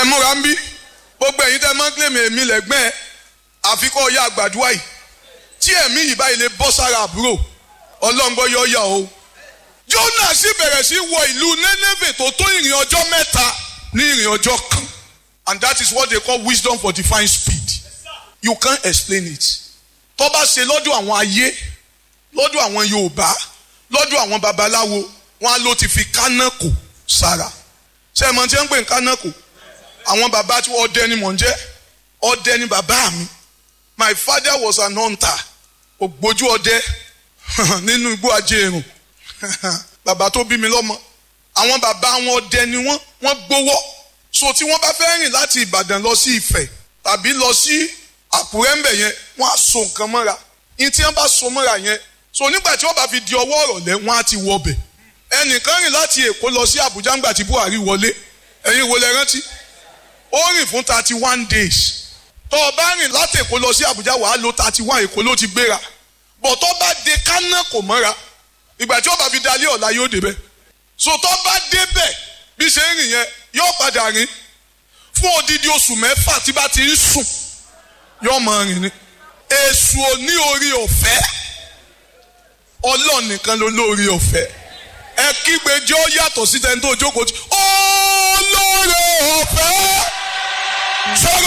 ẹ múra ń bí gbogbo ẹ̀yin tẹ́ máa ń kílèmí èmi lẹ́gbẹ́ àfikọ́ ọ̀yà àgbàdua yìí tí ẹ̀mí yìí báyìí lè bọ́ sára àbúrò ọlọ́ngbọ́ yọ yà o. Jónà sì bẹ̀rẹ̀ sí wọ ìlú Nénéfè tó tó ìrìn ọjọ́ mẹ́ta ní ìrìn ọjọ́ kan, and that is what they call wisdom for divine speed. You can't explain it. Tó bá ṣe lọ́dọ̀ àwọn ayé, lọ́dọ̀ àwọn Yorùbá, lọ́dọ̀ àwọn babaláwo, wọn á ló ti fi kánákò sára. Ṣé ẹ mọ̀ tí wọ́n ń pè ní kánákò? Àwọn bàbá tí ọdẹ ni mò ń jẹ́, ọdẹ ni bàbá mi. My father was an hunter, ògbójú ọdẹ nínú igbó Ajéèrùn. Bàbá tó bí mi lọ́mọ, àwọn bàbá wọn ọdẹ ni wọ́n gbowó. So tí wọ́n bá fẹ́ rìn láti Ìbàdàn lọ sí Ifẹ̀ tàbí lọ sí Àkúrẹ́ ńbẹ̀ yẹn, wọ́n á so nǹkan mọ́ra. Ní tí wọ́n bá so mọ́ra yẹn, so nígbà tí wọ́n bá fi di ọwọ́ ọ̀rọ̀lẹ́, wọ́n á ti wọ ọbẹ̀. Ẹnìkan rìn láti Èkó lọ sí Àbújá ńgbà tí Buhari wọlé, ẹ̀yin wo lẹ rántí? Ó rìn fún 31 days. Tó o bá rìn láti Èkó lọ sí Àbújá, wàá lo 31, Èkó ló ti gbéra. Bọ̀ tó bá de kánà kò mọ́ra, ìgbà tí ó bá fi dalé ọ̀la yóò débẹ̀. So tó bá débẹ̀ bí ṣe ń rìn yẹn yóò padà rìn fún odidi oṣù mẹ́fà tí bá ti ń sùn yóò máa rìn ni. Èṣù ò ní orí ọ̀fẹ́, Ọlọ́run nìkan ló lórí ọ̀fẹ́. Ẹ kígbe jẹ́ ó yàtọ̀ sí tẹni tó jókòó tí ó lórí ọ̀fẹ́.